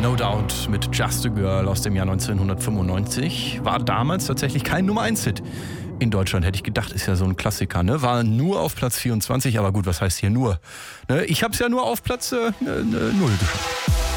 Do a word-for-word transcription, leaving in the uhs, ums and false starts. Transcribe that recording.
No Doubt mit Just a Girl aus dem Jahr neunzehnhundertfünfundneunzig. War damals tatsächlich kein Nummer eins Hit. In Deutschland hätte ich gedacht, ist ja so ein Klassiker, ne? War nur auf Platz vierundzwanzig, aber gut, was heißt hier nur? Ne? Ich hab's ja nur auf Platz äh, null geschafft.